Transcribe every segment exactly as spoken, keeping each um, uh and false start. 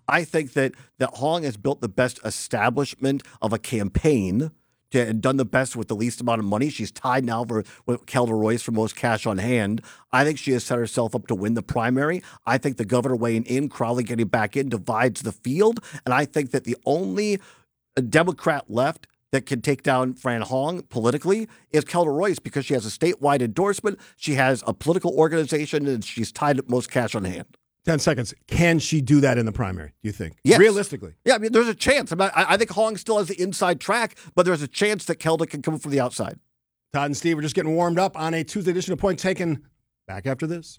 I think that, that Hong has built the best establishment of a campaign to, and done the best with the least amount of money. She's tied now for, with Kelda Royce for most cash on hand. I think she has set herself up to win the primary. I think the governor weighing in, Crowley getting back in, divides the field. And I think that the only Democrat left that can take down Fran Hong politically is Kelda Royce, because she has a statewide endorsement, she has a political organization, and she's tied at most cash on hand. Ten seconds. Can she do that in the primary, do you think? Yes. Realistically? Yeah, I mean, there's a chance. I, mean, I, I think Hong still has the inside track, but there's a chance that Kelda can come from the outside. Todd and Steve are just getting warmed up on a Tuesday edition of Point Taken. Back after this.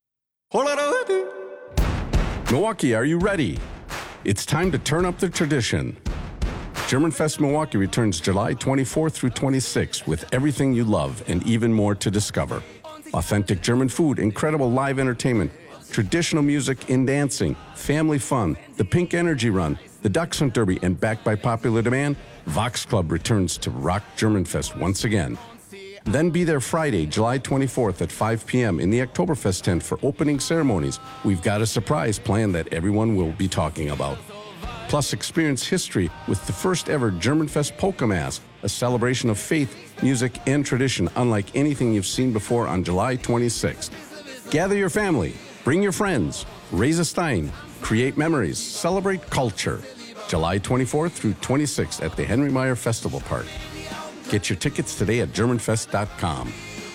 Milwaukee, are you ready? It's time to turn up the tradition. German Fest Milwaukee returns July twenty-fourth through twenty-sixth with everything you love and even more to discover. Authentic German food, incredible live entertainment, traditional music and dancing, family fun, the Pink Energy Run, the Dachshund Derby, and backed by popular demand, Vox Club returns to rock German Fest once again. Then be there Friday, July twenty-fourth at five p.m. in the Oktoberfest tent for opening ceremonies. We've got a surprise planned that everyone will be talking about. Plus, experience history with the first ever German Fest Polka Mass, a celebration of faith, music, and tradition unlike anything you've seen before on July twenty-sixth. Gather your family, bring your friends, raise a stein, create memories, celebrate culture. July twenty-fourth through twenty-sixth at the Henry Meyer Festival Park. Get your tickets today at German Fest dot com.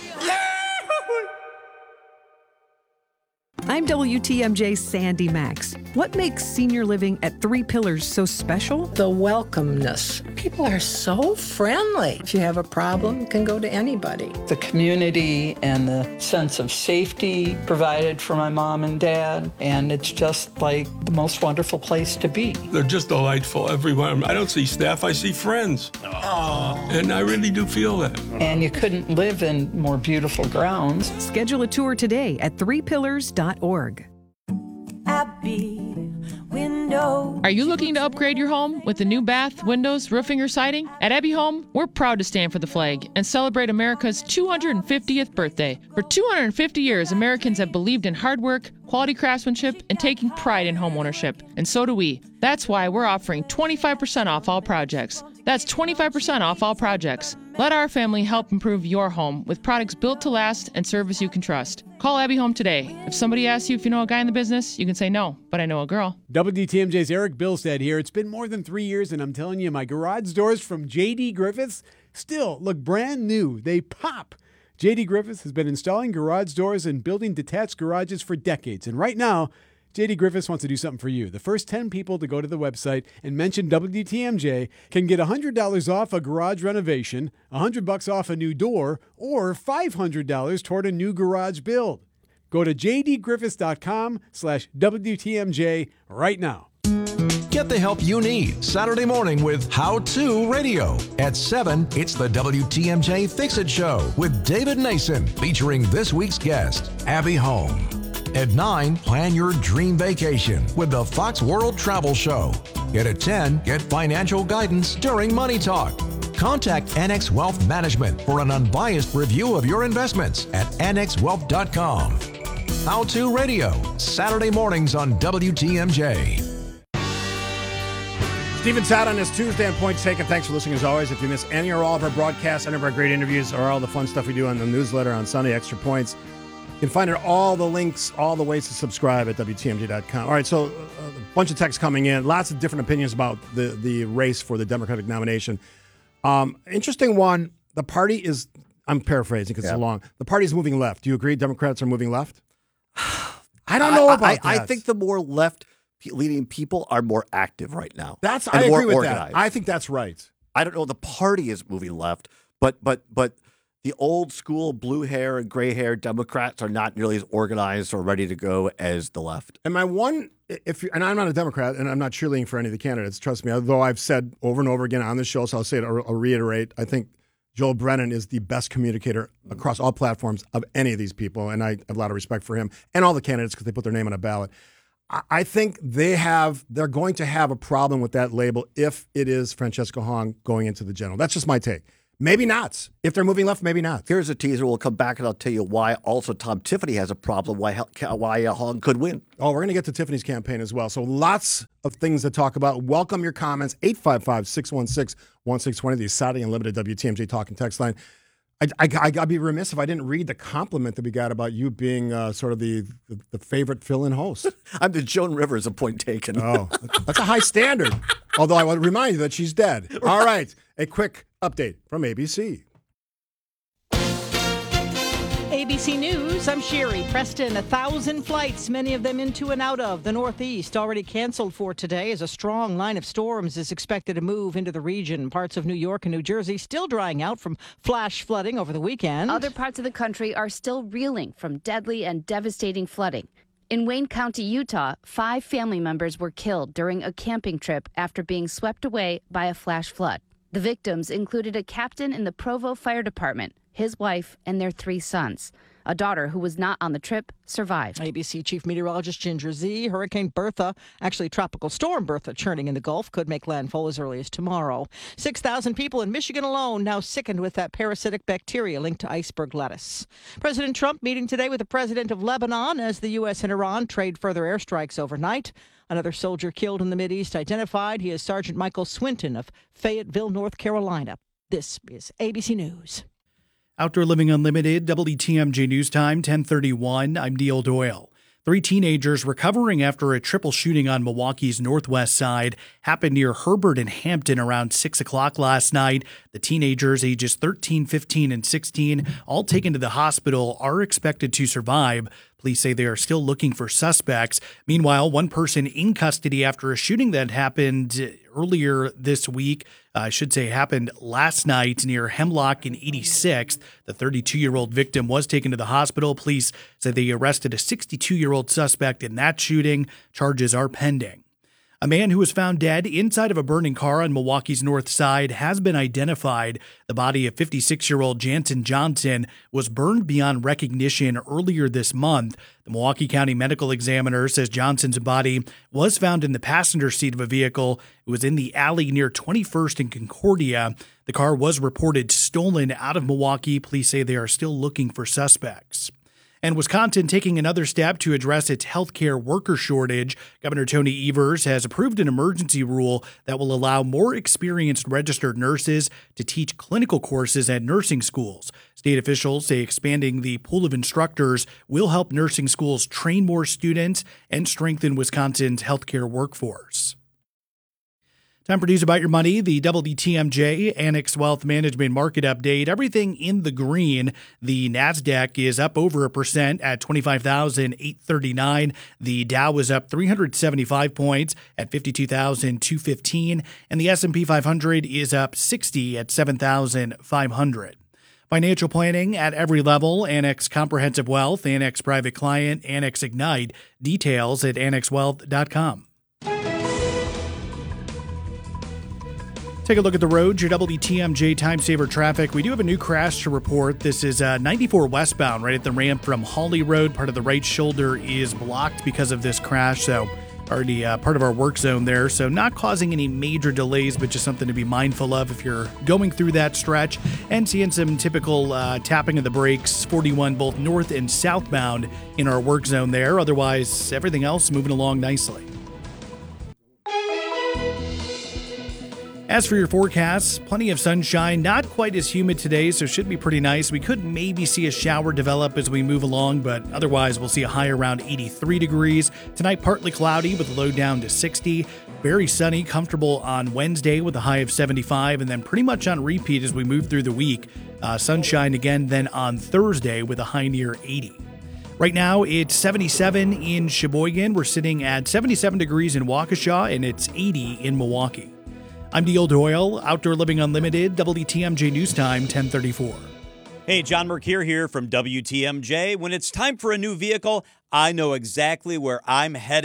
I'm W T M J's Sandy Max. What makes senior living at Three Pillars so special? The welcomeness. People are so friendly. If you have a problem, you can go to anybody. The community and the sense of safety provided for my mom and dad, and it's just like the most wonderful place to be. They're just delightful everywhere. I don't see staff, I see friends. Aww. And I really do feel that. And you couldn't live in more beautiful grounds. Schedule a tour today at three pillars dot org. Abbey Window. Are you looking to upgrade your home with a new bath, windows, roofing, or siding? At Abbey Home, we're proud to stand for the flag and celebrate America's two hundred fiftieth birthday. For two hundred fifty years, Americans have believed in hard work, quality craftsmanship, and taking pride in homeownership. And so do we. That's why we're offering twenty-five percent off all projects. That's twenty-five percent off all projects. Let our family help improve your home with products built to last and service you can trust. Call Abbey Home today. If somebody asks you if you know a guy in the business, you can say no, but I know a girl. W T M J's Eric Bilstead here. It's been more than three years, and I'm telling you, my garage doors from J D. Griffiths still look brand new. They pop. J D. Griffiths has been installing garage doors and building detached garages for decades, and right now, J D. Griffiths wants to do something for you. The first ten people to go to the website and mention W T M J can get one hundred dollars off a garage renovation, one hundred bucks off a new door, or five hundred dollars toward a new garage build. Go to j d griffiths dot com slash W T M J right now. Get the help you need Saturday morning with How To Radio. At seven, it's the W T M J Fix-It Show with David Nason, featuring this week's guest, Abbey Home. At nine, plan your dream vacation with the Fox World Travel Show. And at ten, get financial guidance during Money Talk. Contact Annex Wealth Management for an unbiased review of your investments at annex wealth dot com. How To Radio, Saturday mornings on W T M J. Stephen Todd on this Tuesday on Point Taken. Thanks for listening as always. If you miss any or all of our broadcasts, any of our great interviews, or all the fun stuff we do on the newsletter on Sunday, Extra Points, you can find it, all the links, all the ways to subscribe at W T M J dot com. All right, so uh, a bunch of texts coming in. Lots of different opinions about the, the race for the Democratic nomination. Um, interesting one. The party is, I'm paraphrasing because yeah. it's long. The party is moving left. Do you agree Democrats are moving left? I don't know about I, I, that. I think the more left-leaning people are more active right now. That's I more agree with organized. that. I think that's right. I don't know. The party is moving left, but but but the old school blue hair and gray hair Democrats are not nearly as organized or ready to go as the left. And my one, if you, and I'm not a Democrat, and I'm not cheerleading for any of the candidates. Trust me. Although I've said over and over again on this show, so I'll say it. I'll, I'll reiterate. I think Joel Brennan is the best communicator across all platforms of any of these people, and I have a lot of respect for him and all the candidates because they put their name on a ballot. I, I think they have, they're going to have a problem with that label if it is Francesca Hong going into the general. That's just my take. Maybe not. If they're moving left, maybe not. Here's a teaser. We'll come back and I'll tell you why. Also, Tom Tiffany has a problem. Why why uh, Hong could win. Oh, we're going to get to Tiffany's campaign as well. So lots of things to talk about. Welcome your comments. eight five five, six one six, one six two zero, the Saturday Unlimited W T M J Talk and Text line. I, I, I, I'd be remiss if I didn't read the compliment that we got about you being uh, sort of the, the, the favorite fill-in host. I'm the Joan Rivers, a point taken. Oh, that's a high standard. Although I want to remind you that she's dead. All right, a quick update from A B C. A B C News, I'm Sherry. Preston, a thousand flights, many of them into and out of the Northeast, already canceled for today as a strong line of storms is expected to move into the region. Parts of New York and New Jersey still drying out from flash flooding over the weekend. Other parts of the country are still reeling from deadly and devastating flooding. In Wayne County, Utah, five family members were killed during a camping trip after being swept away by a flash flood. The victims included a captain in the Provo Fire Department, his wife, and their three sons. A daughter who was not on the trip survived. A B C Chief Meteorologist Ginger Z. Hurricane Bertha, actually Tropical Storm Bertha, churning in the Gulf, could make landfall as early as tomorrow. six thousand people in Michigan alone now sickened with that parasitic bacteria linked to iceberg lettuce. President Trump meeting today with the president of Lebanon as the U S and Iran trade further airstrikes overnight. Another soldier killed in the Mideast identified. He is Sergeant Michael Swinton of Fayetteville, North Carolina. This is A B C News. Outdoor Living Unlimited, W T M J News Time, ten thirty-one. I'm Neil Doyle. Three teenagers recovering after a triple shooting on Milwaukee's northwest side happened near Herbert and Hampton around six o'clock last night. The teenagers, ages thirteen, fifteen, and sixteen, all taken to the hospital, are expected to survive. Police say they are still looking for suspects. Meanwhile, one person in custody after a shooting that happened earlier this week, uh, I should say happened last night near Hemlock and eighty-sixth. The thirty-two-year-old victim was taken to the hospital. Police said they arrested a sixty-two-year-old suspect in that shooting. Charges are pending. A man who was found dead inside of a burning car on Milwaukee's north side has been identified. The body of fifty-six-year-old Jansen Johnson was burned beyond recognition earlier this month. The Milwaukee County Medical Examiner says Johnson's body was found in the passenger seat of a vehicle. It was in the alley near twenty-first and Concordia. The car was reported stolen out of Milwaukee. Police say they are still looking for suspects. And Wisconsin taking another step to address its healthcare worker shortage. Governor Tony Evers has approved an emergency rule that will allow more experienced registered nurses to teach clinical courses at nursing schools. State officials say expanding the pool of instructors will help nursing schools train more students and strengthen Wisconsin's healthcare workforce. Time for news about your money. The W T M J Annex Wealth Management Market Update. Everything in the green. The NASDAQ is up over a percent at twenty-five thousand eight hundred thirty-nine. The Dow is up three hundred seventy-five points at fifty-two thousand two hundred fifteen. And the S and P five hundred is up sixty at seven thousand five hundred. Financial planning at every level. Annex Comprehensive Wealth, Annex Private Client, Annex Ignite. Details at annex wealth dot com. Take a look at the road, your W T M J Time Saver traffic. We do have a new crash to report. This is uh, ninety-four westbound, right at the ramp from Hawley Road. Part of the right shoulder is blocked because of this crash, so already uh, part of our work zone there. So not causing any major delays, but just something to be mindful of if you're going through that stretch. And seeing some typical uh, tapping of the brakes, forty-one both north and southbound in our work zone there. Otherwise, everything else moving along nicely. As for your forecasts, plenty of sunshine, not quite as humid today, so should be pretty nice. We could maybe see a shower develop as we move along, but otherwise we'll see a high around eighty-three degrees. Tonight, partly cloudy with a low down to sixty. Very sunny, comfortable on Wednesday with a high of seventy-five, and then pretty much on repeat as we move through the week. Uh, sunshine again then on Thursday with a high near eighty. Right now, it's seventy-seven in Sheboygan. We're sitting at seventy-seven degrees in Waukesha, and it's eighty in Milwaukee. I'm Neil Doyle, Outdoor Living Unlimited, W T M J News Time, ten thirty-four. Hey, John Mercure here from W T M J. When it's time for a new vehicle, I know exactly where I'm headed.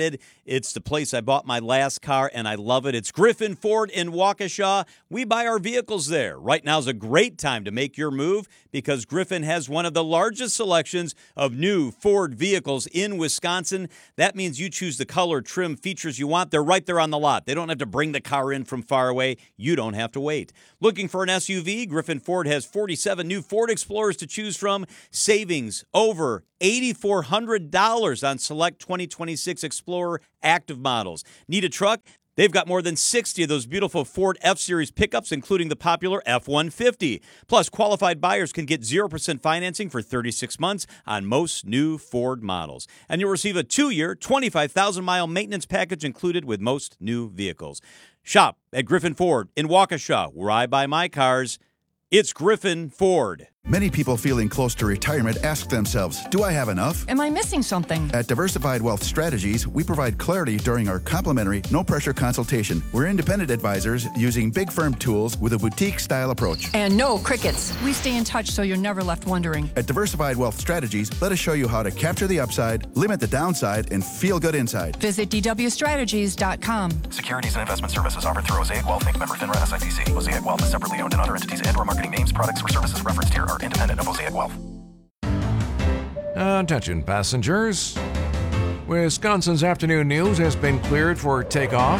It's the place I bought my last car, and I love it. It's Griffin Ford in Waukesha. We buy our vehicles there. Right now is a great time to make your move because Griffin has one of the largest selections of new Ford vehicles in Wisconsin. That means you choose the color, trim, features you want. They're right there on the lot. They don't have to bring the car in from far away. You don't have to wait. Looking for an S U V? Griffin Ford has forty-seven new Ford Explorers to choose from. Savings over eight thousand four hundred dollars on select twenty twenty-six Explorer active models. Need a truck? They've got more than sixty of those beautiful Ford F-Series pickups, including the popular F one fifty. Plus, qualified buyers can get zero percent financing for thirty-six months on most new Ford models. And you'll receive a two-year, twenty-five thousand mile maintenance package included with most new vehicles. Shop at Griffin Ford in Waukesha, where I buy my cars. It's Griffin Ford. Many people feeling close to retirement ask themselves, do I have enough? Am I missing something? At Diversified Wealth Strategies, we provide clarity during our complimentary, no-pressure consultation. We're independent advisors using big firm tools with a boutique-style approach. And no crickets. We stay in touch so you're never left wondering. At Diversified Wealth Strategies, let us show you how to capture the upside, limit the downside, and feel good inside. Visit d w strategies dot com. Securities and investment services offered through Mosaic Wealth, Incorporated. Member FINRA S I P C. Mosaic Wealth is separately owned, and other entities and/or marketing names, products, or services referenced here are independent of Mosaic Wealth. Attention passengers. Wisconsin's afternoon news has been cleared for takeoff.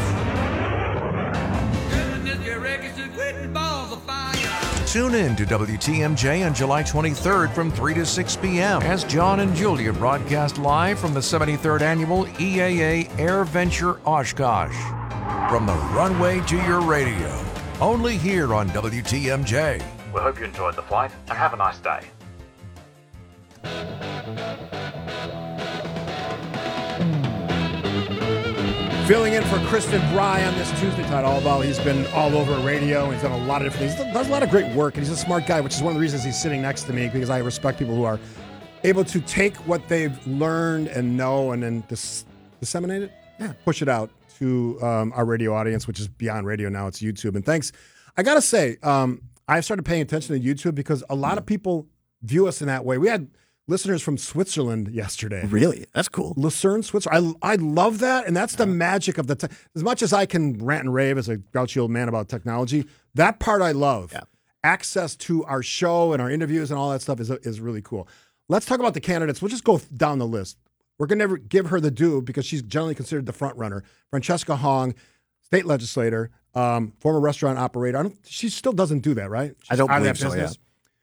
Tune in to W T M J on July twenty-third from three to six p.m. as John and Julia broadcast live from the seventy-third Annual E A A Air Venture Oshkosh. From the runway to your radio, only here on W T M J. We hope you enjoyed the flight and have a nice day. Filling in for Kristen Bry on this Tuesday Tide All About. He's been all over radio. He's done a lot of different things. He does a lot of great work, and he's a smart guy, which is one of the reasons he's sitting next to me, because I respect people who are able to take what they've learned and know and then dis- disseminate it, yeah, push it out to um, our radio audience, which is beyond radio now. It's YouTube. And thanks. I got to say, um, I've started paying attention to YouTube because a lot of people view us in that way. We had listeners from Switzerland yesterday. Really? That's cool. Lucerne, Switzerland. I, I love that, and that's the magic of the te- as much as I can rant and rave as a grouchy old man about technology, that part I love. Yeah. Access to our show and our interviews and all that stuff is, is really cool. Let's talk about the candidates. We'll just go down the list. We're going to give her the due because she's generally considered the front runner. Francesca Hong, state legislator, um, former restaurant operator. I don't, she still doesn't do that, right? She's I don't out of believe that so, business. yeah.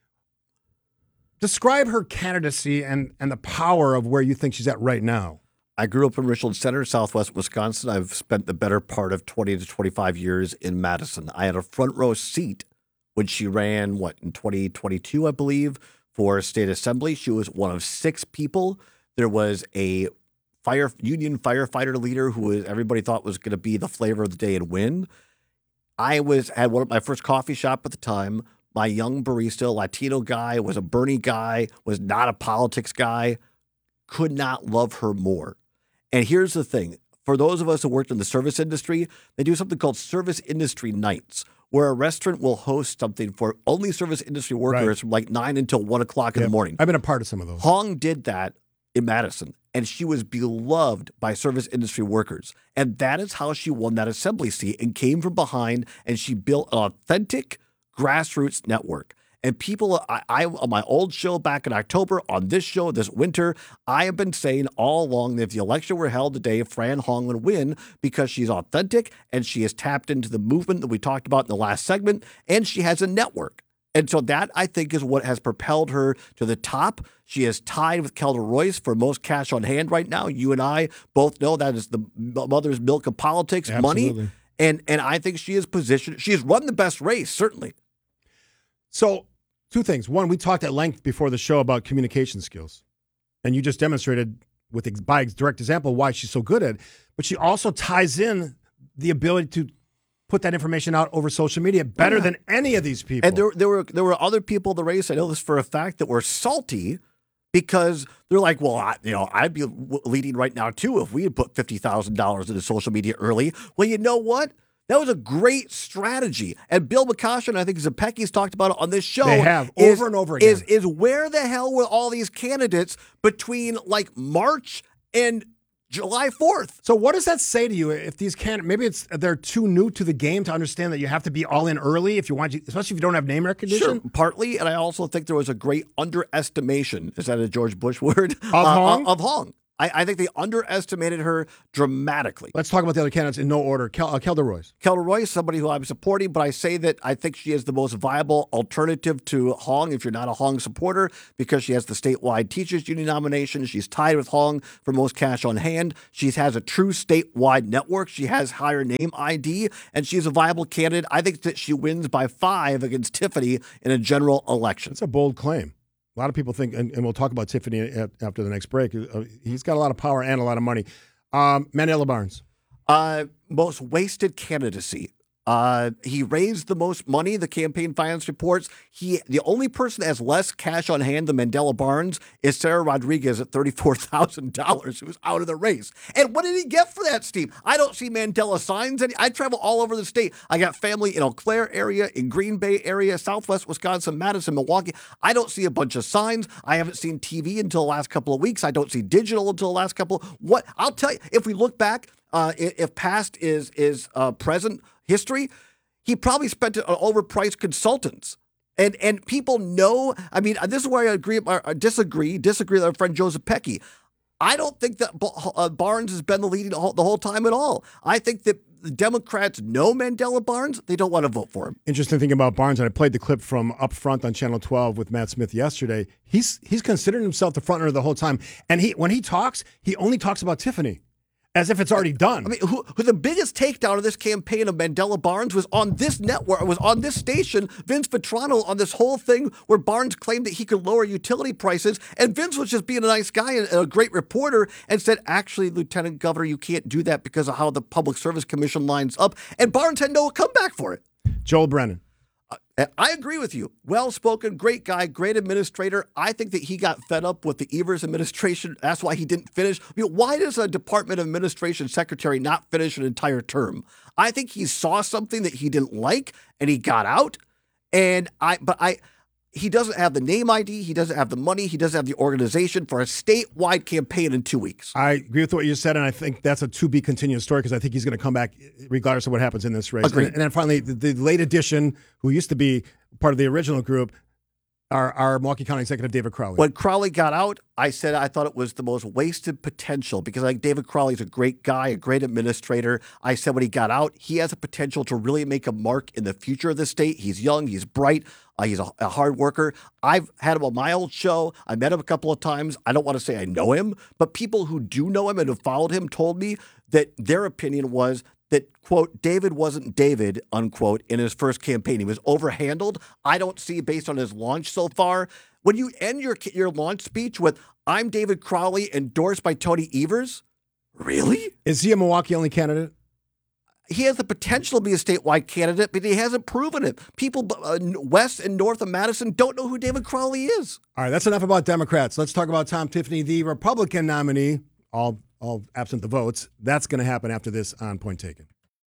Describe her candidacy and, and the power of where you think she's at right now. I grew up in Richland Center, southwest Wisconsin. I've spent the better part of twenty to twenty-five years in Madison. I had a front row seat when she ran, what, in twenty twenty-two, I believe, for state assembly. She was one of six people. There was a fire union firefighter leader who was, everybody thought was going to be the flavor of the day and win. I was at one of my first coffee shop at the time. My young barista, Latino guy, was a Bernie guy, was not a politics guy, could not love her more. And here's the thing. For those of us who worked in the service industry, they do something called service industry nights, where a restaurant will host something for only service industry workers right. from like nine until one o'clock in yeah, the morning. I've been a part of some of those. Hong did that in Madison, and she was beloved by service industry workers. And that is how she won that assembly seat and came from behind, and she built an authentic grassroots network. And people, I, I on my old show back in October, on this show this winter, I have been saying all along that if the election were held today, Fran Hong would win because she's authentic and she has tapped into the movement that we talked about in the last segment, and she has a network. And so that, I think, is what has propelled her to the top. She is tied with Kelda Royce for most cash on hand right now. You and I both know that is the mother's milk of politics, Absolutely. money. And and I think she is positioned. She has run the best race, certainly. So two things. One, we talked at length before the show about communication skills. And you just demonstrated with by direct example why she's so good at it. But she also ties in the ability to put that information out over social media better yeah. than any of these people. And there, there were there were other people in the race, I know this for a fact, that were salty because they're like, well, I, you know, I'd be leading right now, too, if we had put fifty thousand dollars into social media early. Well, you know what? That was a great strategy. And Bill McCoshen, and I think Zepecki's talked about it on this show. They have, is, over and over again. Is, is where the hell were all these candidates between, like, March and July fourth. So what does that say to you if these candidates, maybe it's they're too new to the game to understand that you have to be all in early if you want, especially if you don't have name recognition? Sure, partly. And I also think there was a great underestimation, is that a George Bush word? Of Hong? Uh, of Hong. I, I think they underestimated her dramatically. Let's talk about the other candidates in no order. Kel, uh, Kelda Royce. Kelda Royce, somebody who I'm supporting, but I say that I think she is the most viable alternative to Hong if you're not a Hong supporter, because she has the statewide teachers union nomination. She's tied with Hong for most cash on hand. She has a true statewide network. She has higher name I D, and she's a viable candidate. I think that she wins by five against Tiffany in a general election. That's a bold claim. A lot of people think, and, and we'll talk about Tiffany after the next break. Uh, he's got a lot of power and a lot of money. Um, Mandela Barnes. Uh, most wasted candidacy. Uh, he raised the most money, the campaign finance reports. He, the only person that has less cash on hand than Mandela Barnes is Sarah Rodriguez at thirty-four thousand dollars, who's out of the race. And what did he get for that, Steve? I don't see Mandela signs. Any, I travel all over the state. I got family in Eau Claire area, in Green Bay area, Southwest Wisconsin, Madison, Milwaukee. I don't see a bunch of signs. I haven't seen T V until the last couple of weeks. I don't see digital until the last couple. What I'll tell you, if we look back, uh, if past is is uh, present history, he probably spent it on overpriced consultants. And and people know, I mean, this is where I agree, or disagree, disagree with our friend Joseph Pecky. I don't think that uh, Barnes has been the leading the whole, the whole time at all. I think that the Democrats know Mandela Barnes. They don't want to vote for him. Interesting thing about Barnes, and I played the clip from Up Front on Channel twelve with Matt Smith yesterday. He's he's considered himself the front runner the whole time. And he when he talks, he only talks about Tiffany. As if it's already done. I mean, who, who the biggest takedown of this campaign of Mandela Barnes was on this network, was on this station, Vince Vitrano, on this whole thing where Barnes claimed that he could lower utility prices, and Vince was just being a nice guy and a great reporter and said, actually, Lieutenant Governor, you can't do that because of how the Public Service Commission lines up, and Barnes had no comeback for it. Joel Brennan. Uh, I agree with you. Well-spoken, great guy, great administrator. I think that he got fed up with the Evers administration. That's why he didn't finish. I mean, why does a Department of Administration secretary not finish an entire term? I think he saw something that he didn't like, and he got out. And I, but I, he doesn't have the name I D. He doesn't have the money. He doesn't have the organization for a statewide campaign in two weeks. I agree with what you said, and I think that's a to-be continued story because I think he's going to come back regardless of what happens in this race. Agreed. And, and then finally, the, the late addition, who used to be part of the original group, our, our Milwaukee County Executive David Crowley. When Crowley got out, I said I thought it was the most wasted potential because I think David Crowley's a great guy, a great administrator. I said when he got out, he has a potential to really make a mark in the future of the state. He's young, he's bright, uh, he's a, a hard worker. I've had him on my old show. I met him a couple of times. I don't want to say I know him, but people who do know him and have followed him told me that their opinion was that, quote, David wasn't David, unquote, in his first campaign. He was overhandled. I don't see, based on his launch so far, when you end your your launch speech with, I'm David Crowley, endorsed by Tony Evers, really? Is he a Milwaukee-only candidate? He has the potential to be a statewide candidate, but he hasn't proven it. People uh, west and north of Madison don't know who David Crowley is. All right, that's enough about Democrats. Let's talk about Tom Tiffany, the Republican nominee, all all absent the votes. That's going to happen after this on Point Taken.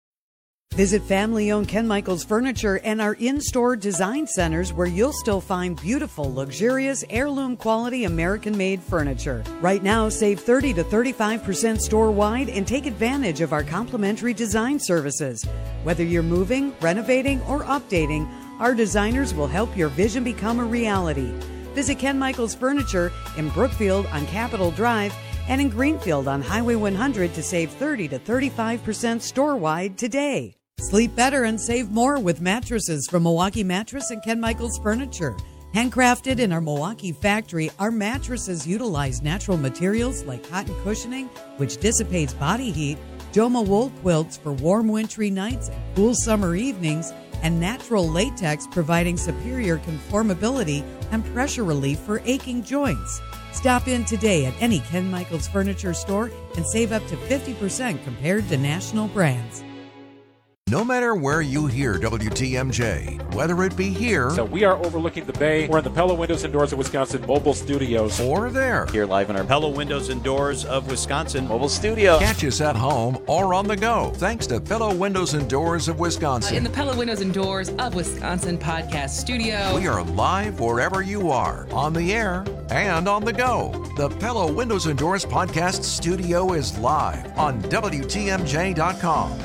Visit family-owned Ken Michaels Furniture and our in-store design centers where you'll still find beautiful, luxurious, heirloom-quality American-made furniture. Right now, save thirty to thirty-five percent store-wide and take advantage of our complimentary design services. Whether you're moving, renovating, or updating, our designers will help your vision become a reality. Visit Ken Michaels Furniture in Brookfield on Capitol Drive and in Greenfield on Highway one hundred to save thirty to thirty-five percent store-wide today. Sleep better and save more with mattresses from Milwaukee Mattress and Ken Michaels Furniture. Handcrafted in our Milwaukee factory, our mattresses utilize natural materials like cotton cushioning, which dissipates body heat, Joma wool quilts for warm wintry nights and cool summer evenings, and natural latex providing superior conformability and pressure relief for aching joints. Stop in today at any Ken Michaels Furniture store and save up to fifty percent compared to national brands. No matter where you hear W T M J, whether it be here So we are overlooking the bay. We're in the Pella Windows and Doors of Wisconsin mobile studios. or there, Here live in our Pella Windows and Doors of Wisconsin mobile studio. catch us at home or on the go. Thanks to Pella Windows and Doors of Wisconsin. In the Pella Windows and Doors of Wisconsin podcast studio. We are live wherever you are, on the air and on the go. The Pella Windows and Doors podcast studio is live on W T M J dot com.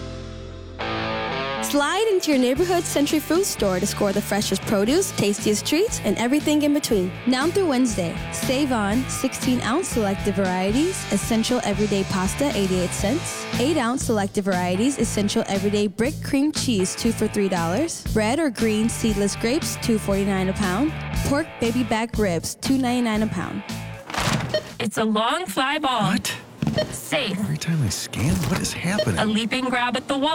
Slide into your neighborhood Century Food Store to score the freshest produce, tastiest treats, and everything in between. Now through Wednesday, save on sixteen ounce selected varieties, essential everyday pasta, eighty-eight cents. eight ounce selected varieties, essential everyday brick cream cheese, two for three dollars. Red or green seedless grapes, two forty-nine a pound. Pork baby back ribs, two ninety-nine a pound. It's a long fly ball. What? Safe. Every time I scan, what is happening? A leaping grab at the wall.